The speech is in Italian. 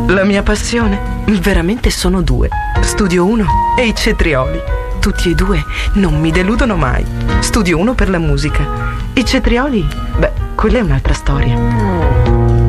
La mia passione veramente sono due: Studio 1 e i cetrioli. Tutti e due non mi deludono mai. Studio 1 per la musica. I cetrioli, beh, quella è un'altra storia.